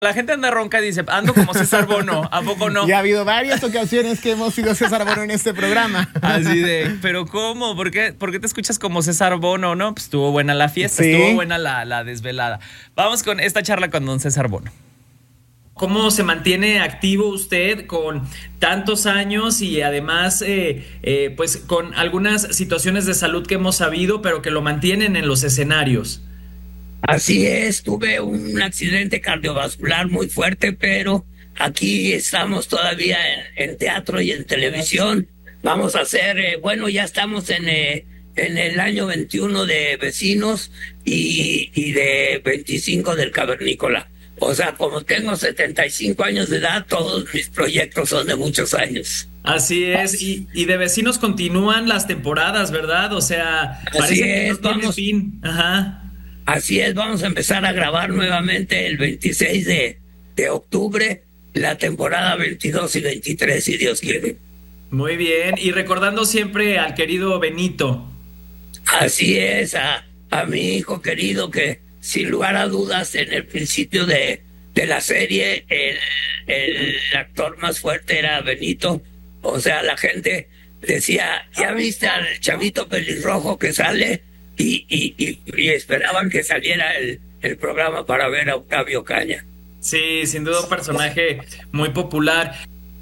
La gente anda ronca y dice, ando como César Bono, ¿a poco no? Y ha habido varias ocasiones que hemos sido César Bono en este programa. Así de, ¿pero cómo? ¿Por qué te escuchas como César Bono? No, pues estuvo buena la fiesta, sí. Estuvo buena la desvelada. Vamos con esta charla con don César Bono. ¿Cómo se mantiene activo usted con tantos años y además pues con algunas situaciones de salud que hemos sabido, pero que lo mantienen en los escenarios? Así es, tuve un accidente cardiovascular muy fuerte, pero aquí estamos todavía en teatro y en televisión. Vamos a hacer, ya estamos en el año 21 de Vecinos y de 25 del Cavernícola. O sea, como tengo 75 años de edad, todos mis proyectos son de muchos años. Así es, y de Vecinos continúan las temporadas, ¿verdad? O sea, así parece es, que no tiene fin. Ajá. Así es, vamos a empezar a grabar nuevamente el 26 de octubre, la temporada 22 y 23, si Dios quiere. Muy bien, y recordando siempre al querido Benito. Así es, a mi hijo querido, que sin lugar a dudas en el principio de la serie el actor más fuerte era Benito. O sea, la gente decía, ¿ya viste al chavito pelirrojo que sale? Y esperaban que saliera el programa para ver a Octavio Caña. Sí, sin duda un personaje muy popular.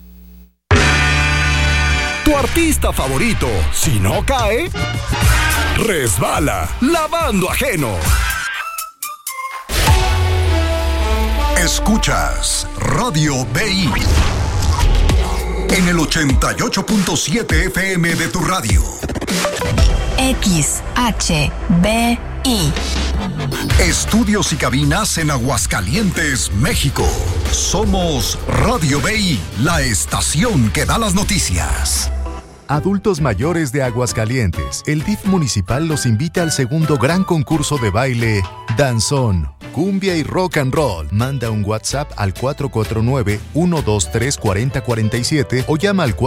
Tu artista favorito, si no cae, resbala lavando ajeno. Escuchas Radio BI en el 88.7 FM de tu radio. XHBI. Estudios y cabinas en Aguascalientes, México. Somos Radio BI, la estación que da las noticias. Adultos mayores de Aguascalientes, el DIF municipal los invita al segundo gran concurso de baile Danzón, Cumbia y Rock and Roll. Manda un WhatsApp al 449-123-4047 o llama al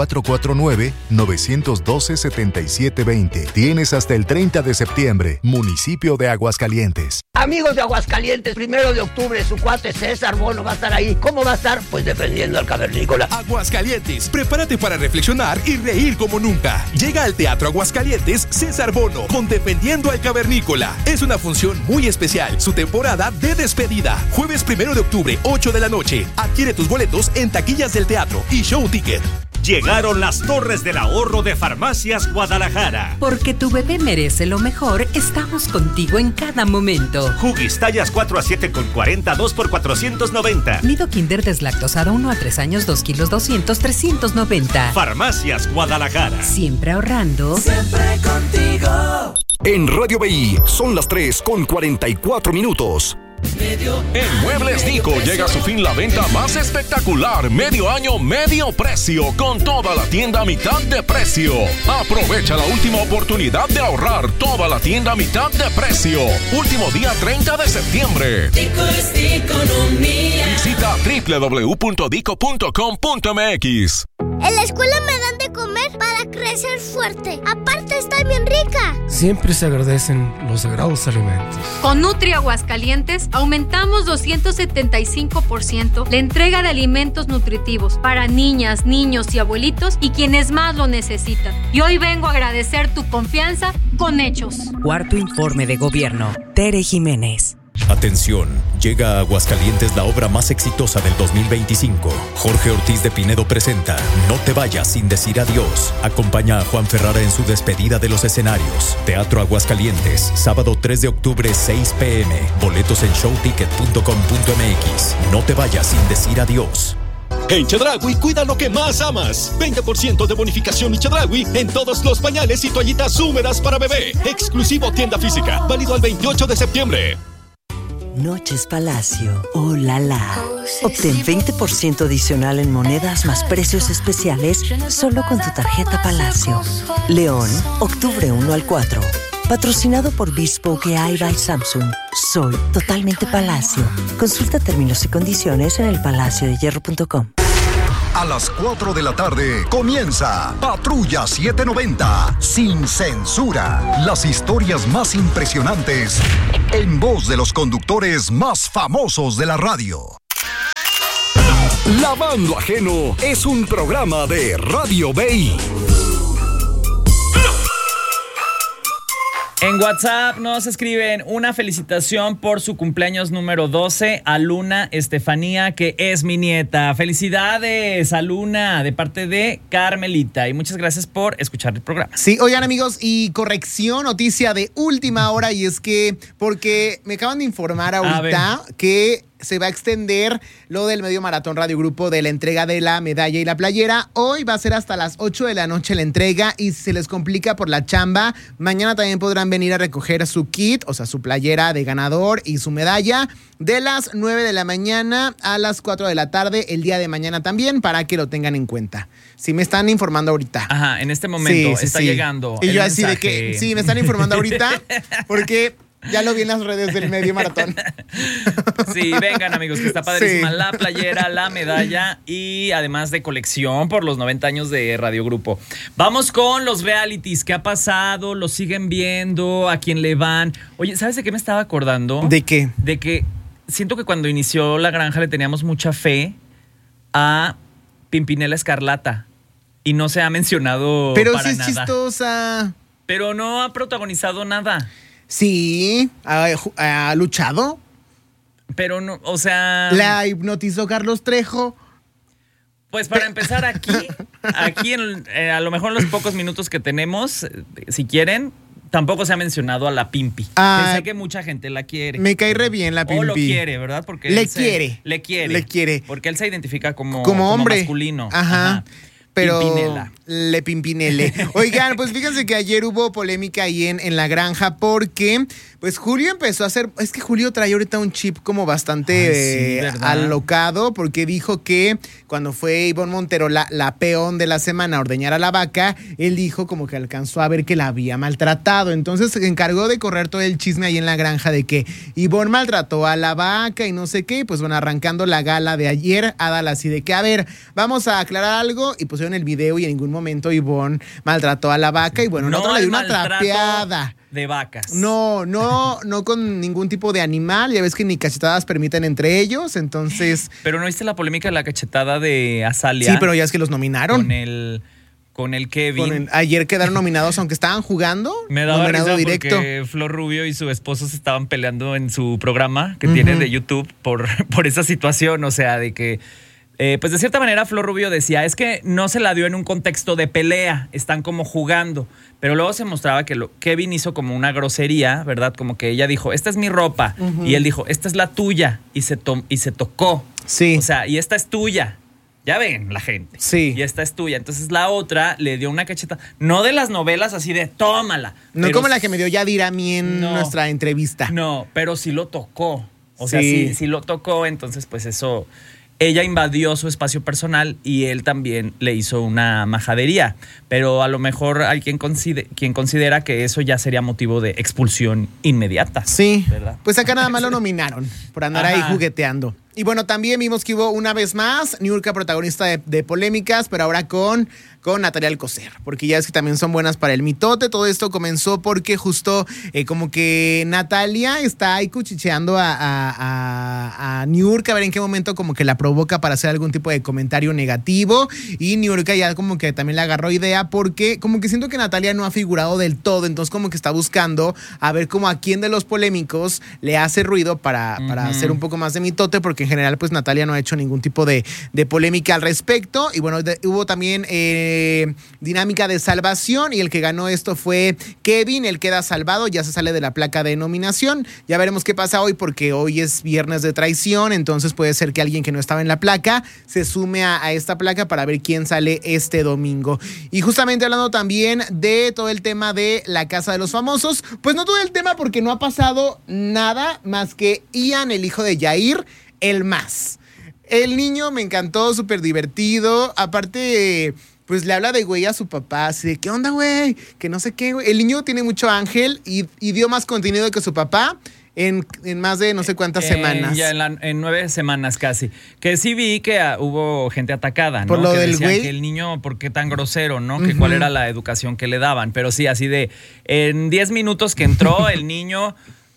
449-912-7720. Tienes hasta el 30 de septiembre, municipio de Aguascalientes. Amigos de Aguascalientes, 1 de octubre, su cuate César Bono va a estar ahí. ¿Cómo va a estar? Pues defendiendo al Cavernícola. Aguascalientes, prepárate para reflexionar y reír como nunca. Llega al Teatro Aguascalientes César Bono con Defendiendo al Cavernícola. Es una función muy especial, su temporada de despedida. Jueves 1 de octubre, 8 de la noche. Adquiere tus boletos en taquillas del teatro y Show Ticket. Llegaron las Torres del Ahorro de Farmacias Guadalajara. Porque tu bebé merece lo mejor, estamos contigo en cada momento. Huggies tallas 4 a 7 con 40, 2 por 490. Nido Kinder deslactosado 1 a 3 años, 2 kilos 200, 390. Farmacias Guadalajara. Siempre ahorrando. Siempre contigo. En Radio BI son las 3:44. En Muebles Nico llega a su fin la venta más espectacular, medio año, medio precio, con toda la tienda a mitad de precio. Aprovecha la última oportunidad de ahorrar, toda la tienda a mitad de precio. Último día 30 de septiembre. Dico es economía. Visita www.dico.com.mx. En la escuela me dan de comer para crecer fuerte. Aparte está bien rica. Siempre se agradecen los sagrados alimentos. Con Nutri Aguascalientes aumentamos 275% la entrega de alimentos nutritivos para niñas, niños y abuelitos y quienes más lo necesitan. Y hoy vengo a agradecer tu confianza con hechos. Cuarto informe de gobierno. Tere Jiménez. Atención, llega a Aguascalientes la obra más exitosa del 2025. Jorge Ortiz de Pinedo presenta No te vayas sin decir adiós. Acompaña a Juan Ferrara en su despedida de los escenarios. Teatro Aguascalientes, sábado 3 de octubre, 6 p.m. Boletos en showticket.com.mx. No te vayas sin decir adiós. En Chedraui, cuida lo que más amas. 20% de bonificación Chedraui en todos los pañales y toallitas húmedas para bebé. Exclusivo tienda física, válido al 28 de septiembre. Noches Palacio. ¡Oh, la la! Obtén 20% adicional en monedas más precios especiales solo con tu tarjeta Palacio. León, octubre 1 al 4. Patrocinado por Bespoke AI by Samsung. Soy totalmente Palacio. Consulta términos y condiciones en elpalaciodehierro.com. A las 4 de la tarde comienza Patrulla 790, sin censura. Las historias más impresionantes en voz de los conductores más famosos de la radio. Lavando Ajeno es un programa de Radio BI. En WhatsApp nos escriben una felicitación por su cumpleaños número 12 a Luna Estefanía, que es mi nieta. Felicidades a Luna de parte de Carmelita y muchas gracias por escuchar el programa. Sí, oigan amigos, y corrección, noticia de última hora, y es que porque me acaban de informar ahorita que se va a extender lo del medio maratón Radio Grupo de la entrega de la medalla y la playera. Hoy va a ser hasta las 8 de la noche la entrega y si se les complica por la chamba, mañana también podrán venir a recoger su kit, o sea, su playera de ganador y su medalla de las 9 de la mañana a las 4 de la tarde el día de mañana también, para que lo tengan en cuenta. Sí, me están informando ahorita. Ajá, en este momento está llegando y el yo así mensaje. de que, sí, me están informando ahorita porque ya lo vi en las redes del medio maratón. Sí, vengan amigos, que está padrísima la playera, la medalla y además de colección por los 90 años de Radio Grupo. Vamos con los realities. ¿Qué ha pasado? ¿Los siguen viendo? ¿A quién le van? Oye, ¿sabes de qué me estaba acordando? ¿De qué? De que siento que cuando inició La Granja le teníamos mucha fe a Pimpinela Escarlata y no se ha mencionado pero para sí es nada. Chistosa. Pero no ha protagonizado nada. Sí, ha luchado. Pero no, o sea... La hipnotizó Carlos Trejo. Pues para empezar aquí a lo mejor en los pocos minutos que tenemos, si quieren, tampoco se ha mencionado a la Pimpi. Sé que mucha gente la quiere. Me cae re bien la Pimpi. O lo quiere, ¿verdad? Porque Le quiere. Le quiere. Porque él se identifica como hombre. Masculino. Ajá. Pero Pimpinela. Le Pimpinele. Oigan, pues fíjense que ayer hubo polémica ahí en La Granja porque pues Julio empezó a hacer, es que Julio trae ahorita un chip como bastante alocado, porque dijo que cuando fue Ivonne Montero la peón de la semana a ordeñar a la vaca, él dijo como que alcanzó a ver que la había maltratado. Entonces se encargó de correr todo el chisme ahí en La Granja de que Ivonne maltrató a la vaca y no sé qué. Y pues bueno, arrancando la gala de ayer, Adal así de que, a ver, vamos a aclarar algo, y pusieron el video y en ningún momento Ivonne maltrató a la vaca y bueno, no le dio una trapeada. De vacas. No con ningún tipo de animal. Ya ves que ni cachetadas permiten entre ellos, entonces... Pero ¿no viste la polémica de la cachetada de Azalea? Sí, pero ya es que los nominaron. Con el Kevin. Ayer quedaron nominados, aunque estaban jugando. Me daba risa directo porque Flor Rubio y su esposo se estaban peleando en su programa que tiene de YouTube por esa situación, o sea, de que... pues de cierta manera Flor Rubio decía, es que no se la dio en un contexto de pelea, están como jugando, pero luego se mostraba que Kevin hizo como una grosería, ¿verdad? Como que ella dijo, esta es mi ropa, y él dijo, esta es la tuya, y se tocó. Sí. O sea, y esta es tuya. Ya ven la gente. Sí. Y esta es tuya. Entonces la otra le dio una cacheta, no de las novelas así de tómala. No como la que me dio Yadira a mí en nuestra entrevista. No, pero sí lo tocó. O sea, sí lo tocó, entonces pues eso... Ella invadió su espacio personal y él también le hizo una majadería. Pero a lo mejor hay quien considera que eso ya sería motivo de expulsión inmediata. Sí, ¿verdad? Pues acá nada más lo nominaron por andar ahí jugueteando. Y bueno, también vimos que hubo una vez más Niurka protagonista de polémicas, pero ahora con Natalia Alcocer, porque ya es que también son buenas para el mitote. Todo esto comenzó porque justo como que Natalia está ahí cuchicheando a Niurka, a ver en qué momento como que la provoca para hacer algún tipo de comentario negativo, y Niurka ya como que también le agarró idea, porque como que siento que Natalia no ha figurado del todo, entonces como que está buscando a ver como a quién de los polémicos le hace ruido para hacer un poco más de mitote, porque en general pues Natalia no ha hecho ningún tipo de polémica al respecto. Y bueno, hubo también dinámica de salvación y el que ganó esto fue Kevin. Él queda salvado, ya se sale de la placa de nominación. Ya veremos qué pasa hoy, porque hoy es viernes de traición, entonces puede ser que alguien que no estaba en la placa se sume a esta placa para ver quién sale este domingo. Y justamente hablando también de todo el tema de la Casa de los Famosos, pues no todo el tema porque no ha pasado nada más que Ian, el hijo de Yair, el más. El niño me encantó, súper divertido. Aparte, pues le habla de güey a su papá, así de, ¿qué onda, güey? Que no sé qué, güey. El niño tiene mucho ángel y dio más contenido que su papá en más de no sé cuántas semanas. Ya en 9 semanas casi. Que sí vi que hubo gente atacada, ¿no? Por lo que del decían güey. que el niño, ¿por qué tan grosero, no? Que cuál era la educación que le daban. Pero sí, así de, en 10 minutos que entró, el niño...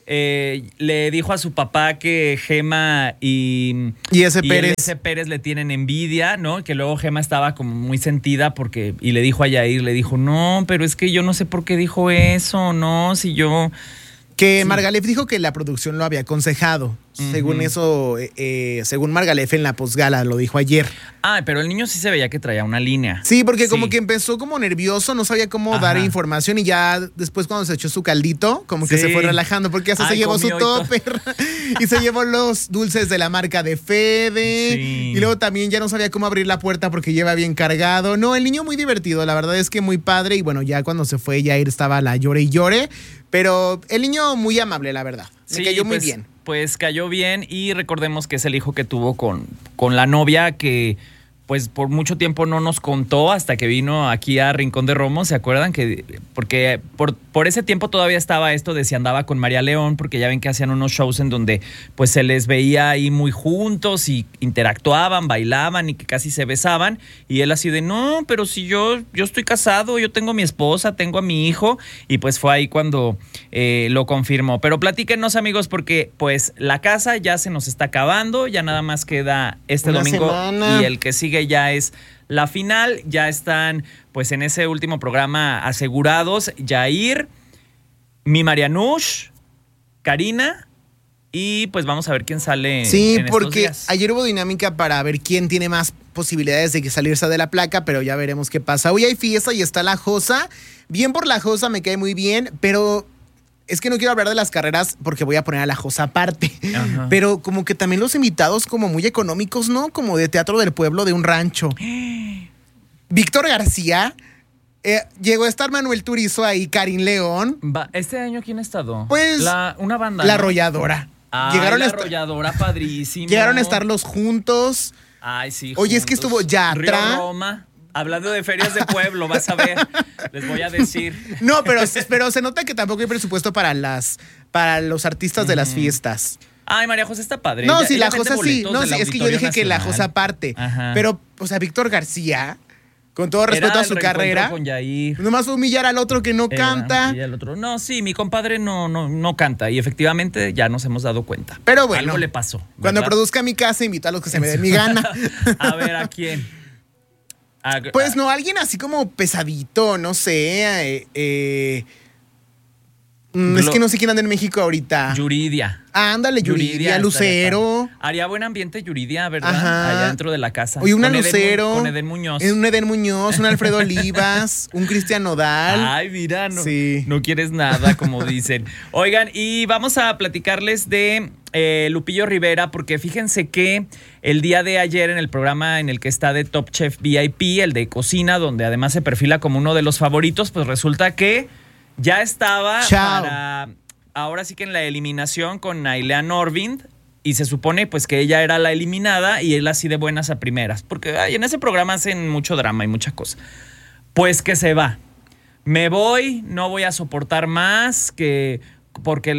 le dijo a su papá que Gema y ese Pérez le tienen envidia, ¿no? Que luego Gema estaba como muy sentida y le dijo a Yair, le dijo, no, pero es que yo no sé por qué dijo eso, no, si yo... Que sí. Margalef dijo que la producción lo había aconsejado. Según eso, según Margalef en la posgala, lo dijo ayer. Ah, pero el niño sí se veía que traía una línea. Sí, porque como que empezó como nervioso, no sabía cómo dar información y ya después cuando se echó su caldito, como que se fue relajando porque hasta se llevó su topper y se llevó los dulces de la marca de Fede. Sí. Y luego también ya no sabía cómo abrir la puerta porque lleva bien cargado. No, el niño muy divertido, la verdad es que muy padre y bueno, ya cuando se fue Yair estaba la llore y llore, pero el niño muy amable, la verdad. Me cayó muy bien. Pues cayó bien y recordemos que es el hijo que tuvo con la novia que pues por mucho tiempo no nos contó hasta que vino aquí a Rincón de Romos, ¿se acuerdan? Porque por ese tiempo todavía estaba esto de si andaba con María León, porque ya ven que hacían unos shows en donde pues se les veía ahí muy juntos y interactuaban, bailaban y que casi se besaban y él así de no, pero si yo estoy casado, yo tengo a mi esposa, tengo a mi hijo y pues fue ahí cuando lo confirmó. Pero platíquenos amigos porque pues la casa ya se nos está acabando, ya nada más queda este domingo semana. Y el que sigue ya es la final, ya están pues en ese último programa asegurados Yair, mi Marianush, Karina y pues vamos a ver quién sale. Sí, en porque estos días. Ayer hubo dinámica para ver quién tiene más posibilidades de que salirse de la placa, pero ya veremos qué pasa. Hoy hay fiesta y está la Josa, bien por la Josa, me cae muy bien, pero... Es que no quiero hablar de las carreras porque voy a poner a la Josa aparte. Ajá. Pero como que también los invitados como muy económicos, ¿no? Como de Teatro del Pueblo, de un rancho. Víctor García. Llegó a estar Manuel Turizo ahí, Karin León. ¿Este año quién ha estado? Pues una banda. La Arrolladora. Llegaron la Arrolladora, padrísimo. Llegaron a estar los juntos. Ay, sí. Oye, juntos. Es que estuvo Yatra. Río Roma. Hablando de ferias de pueblo, vas a ver, les voy a decir. No, pero se nota que tampoco hay presupuesto para los artistas de las fiestas. Ay, María José está padre. No, sí, la Josa sí. No, sí, es que yo dije que la Josa aparte. Ajá. Pero, o sea, Víctor García, con todo respeto a su carrera, con Yair. Nomás humillar al otro que no canta. Y al otro, no, sí, mi compadre no canta. Y efectivamente ya nos hemos dado cuenta. Pero bueno. Algo le pasó. ¿verdad? Cuando produzca mi casa, invito a los que se me den mi gana. A ver, ¿a quién? Pues no, alguien así como pesadito, no sé. Es que no sé quién anda en México ahorita. Yuridia. Ándale, Yuridia, Lucero. Haría buen ambiente Yuridia, ¿verdad? Ajá. Allá dentro de la casa. Oye, una Lucero. Con Eden Muñoz. Un Eden Muñoz, un Alfredo Olivas, un Cristian Nodal. Ay, mira, no quieres nada, como dicen. Oigan, y vamos a platicarles de Lupillo Rivera, porque fíjense que el día de ayer en el programa en el que está de Top Chef VIP, el de cocina, donde además se perfila como uno de los favoritos, pues resulta que ya estaba para... Ahora sí que en la eliminación con Nailea Norvind y se supone pues que ella era la eliminada y él así de buenas a primeras, porque en ese programa hacen mucho drama y muchas cosas. Pues que se va. Me voy, no voy a soportar más, porque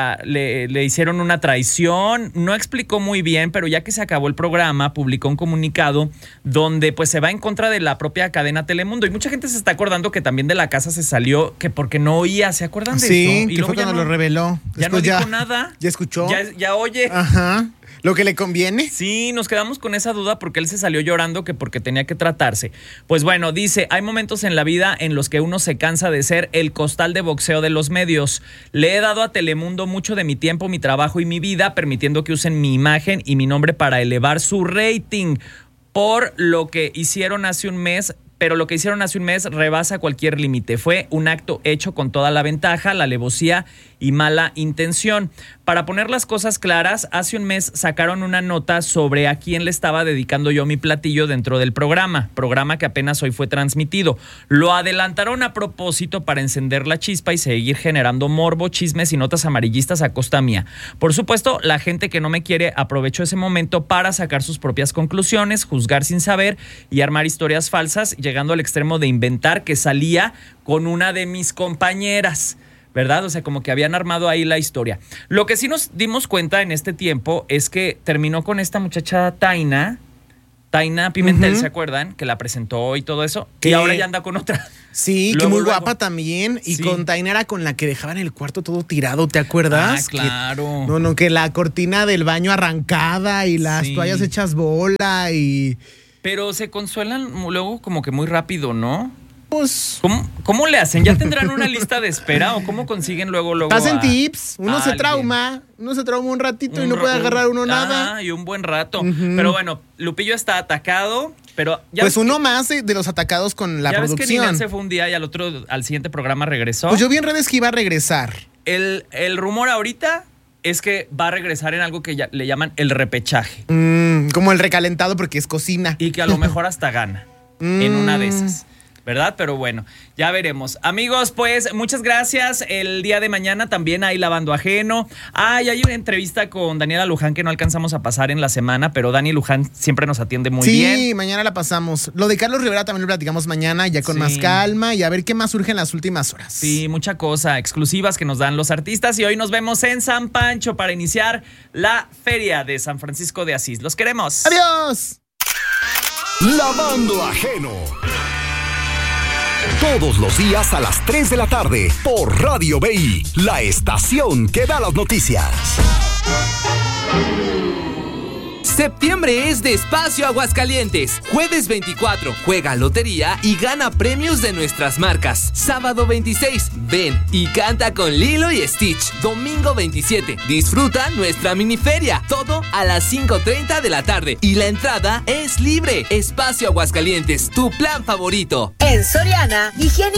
le hicieron una traición. No explicó muy bien, pero ya que se acabó el programa, publicó un comunicado donde pues se va en contra de la propia cadena Telemundo. Y mucha gente se está acordando que también de la casa se salió, que porque no oía, ¿se acuerdan de eso? Sí, que fue cuando lo reveló. Ya no dijo nada. ¿Ya escuchó? Ya oye. Ajá. ¿Lo que le conviene? Sí, nos quedamos con esa duda porque él se salió llorando que porque tenía que tratarse. Pues bueno, dice, hay momentos en la vida en los que uno se cansa de ser el costal de boxeo de los medios. Le he dado a Telemundo mucho de mi tiempo, mi trabajo y mi vida, permitiendo que usen mi imagen y mi nombre para elevar su rating. Por lo que hicieron hace un mes... Pero lo que hicieron hace un mes rebasa cualquier límite. Fue un acto hecho con toda la ventaja, la alevosía y mala intención. Para poner las cosas claras, hace un mes sacaron una nota sobre a quién le estaba dedicando yo mi platillo dentro del programa que apenas hoy fue transmitido. Lo adelantaron a propósito para encender la chispa y seguir generando morbo, chismes y notas amarillistas a costa mía. Por supuesto, la gente que no me quiere aprovechó ese momento para sacar sus propias conclusiones, juzgar sin saber y armar historias falsas, llegando al extremo de inventar que salía con una de mis compañeras, ¿verdad? O sea, como que habían armado ahí la historia. Lo que sí nos dimos cuenta en este tiempo es que terminó con esta muchacha Taina Tainá Pimentel, ¿se acuerdan? Que la presentó y todo eso. ¿Qué? Y ahora ya anda con otra. Sí, que muy guapa también. Y con Tainá era con la que dejaban el cuarto todo tirado, ¿te acuerdas? Ah, claro. Que la cortina del baño arrancada y las toallas hechas bola y... Pero se consuelan luego como que muy rápido, ¿no? Pues... ¿Cómo le hacen? ¿Ya tendrán una lista de espera o cómo consiguen luego? Pasen tips. Uno se trauma un ratito y no puede agarrar nada. Y un buen rato. Pero bueno, Lupillo está atacado, pero... Pues uno más de los atacados con la producción. Ya ves que Ninel se fue un día y al siguiente programa regresó. Pues yo vi en redes que iba a regresar. El rumor ahorita es que va a regresar en algo que le llaman el repechaje. Como el recalentado porque es cocina. Y que a lo mejor hasta gana en una de esas. ¿Verdad? Pero bueno, ya veremos. Amigos, pues muchas gracias. El día de mañana también hay Lavando Ajeno. Y hay una entrevista con Daniela Luján que no alcanzamos a pasar en la semana, pero Dani Luján siempre nos atiende muy bien. Sí, mañana la pasamos. Lo de Carlos Rivera también lo platicamos mañana, ya con más calma y a ver qué más surge en las últimas horas. Sí, mucha cosa, exclusivas que nos dan los artistas. Y hoy nos vemos en San Pancho para iniciar la Feria de San Francisco de Asís. ¡Los queremos! ¡Adiós! Lavando Ajeno. Todos los días a las 3 de la tarde por Radio BI, la estación que da las noticias. Septiembre es de Espacio Aguascalientes. Jueves 24, juega lotería y gana premios de nuestras marcas. Sábado 26, ven y canta con Lilo y Stitch. Domingo 27, disfruta nuestra miniferia. Todo a las 5:30 de la tarde y la entrada es libre. Espacio Aguascalientes, tu plan favorito. En Soriana, higiene